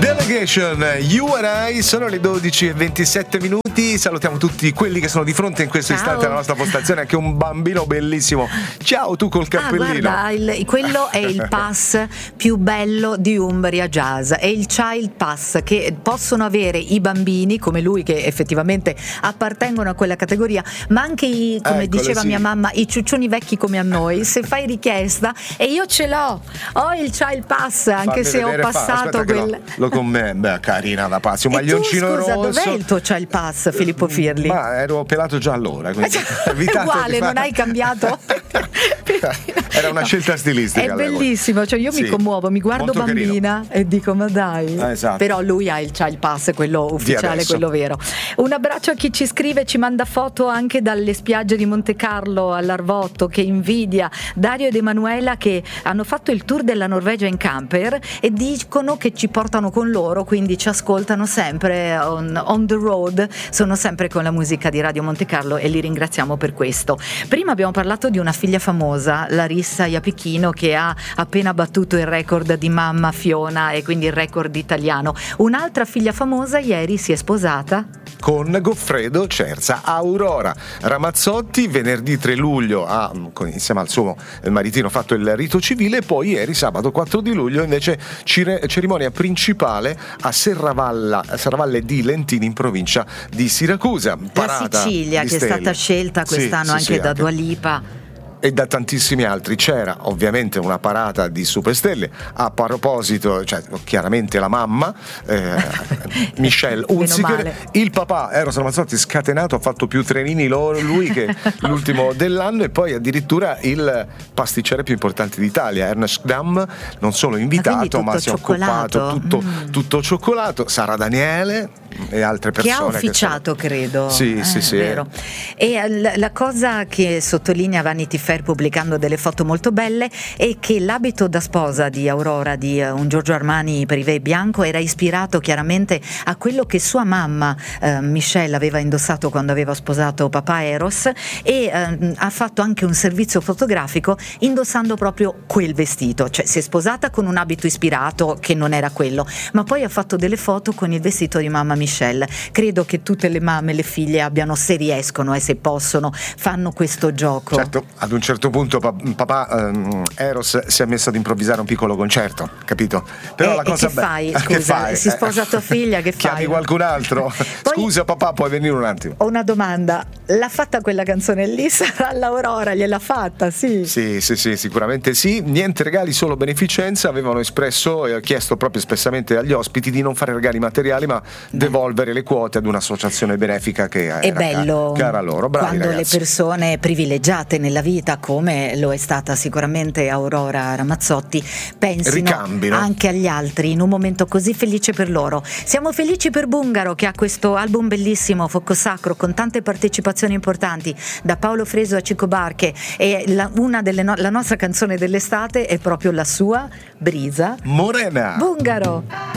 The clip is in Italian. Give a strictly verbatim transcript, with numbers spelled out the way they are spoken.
Delegation, You and I, sono le dodici e ventisette minuti. Salutiamo tutti quelli che sono di fronte in questo Ciao. istante alla nostra postazione, anche un bambino bellissimo. Ciao, tu col cappellino. Ah, guarda, il, quello è il pass più bello di Umbria Jazz, è il Child Pass che possono avere i bambini come lui, che effettivamente appartengono a quella categoria, ma anche i, come Eccole, diceva sì. mia mamma, i ciuccioni vecchi come a noi. Se fai richiesta, e io ce l'ho, ho il Child Pass, anche Fammi se ho vedere, fa- passato aspetta che quel... lo, lo con me, beh, carina da pazzi, un E maglioncino tu, scusa, rosso. dov'è il tuo Child Pass, Filippo Firli? Ma ero pelato già allora, quindi È evitate uguale, di fare- non hai cambiato? Era una scelta stilistica. È all'epoca. bellissimo, cioè io Sì, mi commuovo, mi guardo molto bambina e dico ma dai. Eh, esatto. Però lui ha il Child Pass, quello ufficiale, adesso. quello vero. Un abbraccio a chi ci scrive, ci manda foto anche dalle spiagge di Monte Carlo all'Arvotto, che invidia Dario ed Emanuela, che hanno fatto il tour della Norvegia in camper e dicono che ci portano con loro, quindi ci ascoltano sempre on, on the road, sono sempre con la musica di Radio Monte Carlo e li ringraziamo per questo. Prima abbiamo parlato di una figlia famosa, Larissa Iapichino, che ha appena battuto il record di mamma Fiona e quindi il record italiano. Un'altra figlia famosa ieri si è sposata con Goffredo Cerza. Aurora Ramazzotti venerdì tre luglio ha, con- insieme al suo maritino, fatto il rito civile, e poi ieri sabato quattro di luglio invece cire- cerimonia principale a Serravalla, Serravalle di Lentini in provincia di Siracusa. la Parata Sicilia, di che è stelle. stata scelta Sì, quest'anno sì, anche sì, da Dua Lipa. e da tantissimi altri. C'era ovviamente una parata di superstelle. A proposito, cioè chiaramente la mamma eh, Michelle Meno Hunziker, male. il papà Eros Ramazzotti scatenato, ha fatto più trenini loro, lui che l'ultimo dell'anno, e poi addirittura il pasticcere più importante d'Italia, Ernest Damm, non solo invitato tutto ma si è cioccolato? occupato tutto, Mm. tutto cioccolato. Sara Daniele e altre Che persone ha ufficiato, sono... credo. Sì, Eh, sì, sì. vero. E eh, l- la cosa che sottolinea Vanity Fair, pubblicando delle foto molto belle, è che l'abito da sposa di Aurora, di eh, un Giorgio Armani privé bianco, era ispirato chiaramente a quello che sua mamma eh, Michelle aveva indossato quando aveva sposato papà Eros, e eh, ha fatto anche un servizio fotografico indossando proprio quel vestito, cioè si è sposata con un abito ispirato che non era quello, ma poi ha fatto delle foto con il vestito di mamma Michelle. Credo che tutte le mamme, le figlie abbiano, se riescono e se possono, fanno questo gioco. Certo, ad un certo punto pa- papà ehm, Eros si è messo ad improvvisare un piccolo concerto, capito? Però Eh, la e cosa che be- fai? Eh, che Scusa, fai? si sposa tua figlia, che Chiami fai? qualcun altro? Poi- Scusa papà, puoi venire un attimo? Ho una domanda, l'ha fatta quella canzone lì? Sarà l'Aurora, gliel'ha fatta, sì? Sì, sì, sì, sicuramente sì. Niente regali, solo beneficenza. Avevano espresso e chiesto proprio espressamente agli ospiti di non fare regali materiali, ma devolvere le quote ad un'associazione benefica che era È bello cara loro. Bravi quando ragazzi. le persone privilegiate nella vita, come lo è stata sicuramente Aurora Ramazzotti, pensino Ricambino. anche agli altri in un momento così felice per loro. Siamo felici per Bungaro, che ha questo album bellissimo, Fuoco Sacro, con tante partecipazioni importanti, da Paolo Freso a Cico Barche, e la, una delle no- la nostra canzone dell'estate è proprio la sua, Brisa Morena. Bungaro.